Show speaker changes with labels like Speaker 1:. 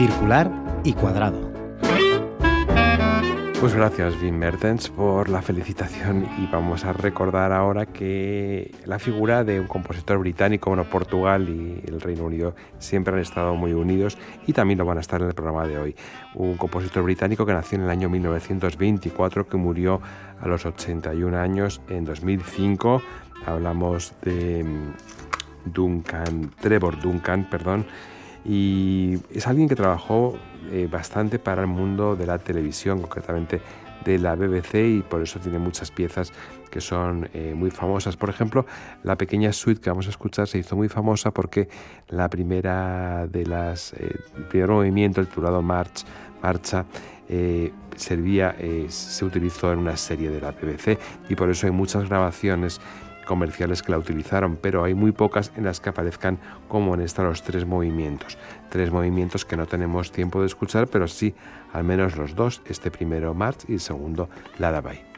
Speaker 1: circular y cuadrado.
Speaker 2: Pues gracias, Wim Mertens, por la felicitación, y vamos a recordar ahora que la figura de un compositor británico, bueno, Portugal y el Reino Unido siempre han estado muy unidos y también lo van a estar en el programa de hoy. Un compositor británico que nació en el año 1924, que murió a los 81 años en 2005. Hablamos de Trevor Duncan, y es alguien que trabajó bastante para el mundo de la televisión, concretamente de la BBC, y por eso tiene muchas piezas que son muy famosas. Por ejemplo, la pequeña suite que vamos a escuchar se hizo muy famosa porque el primer movimiento, titulado Marcha, se utilizó en una serie de la BBC, y por eso hay muchas grabaciones comerciales que la utilizaron, pero hay muy pocas en las que aparezcan como en esta los tres movimientos que no tenemos tiempo de escuchar, pero sí al menos los dos, este primero March y el segundo Lullaby.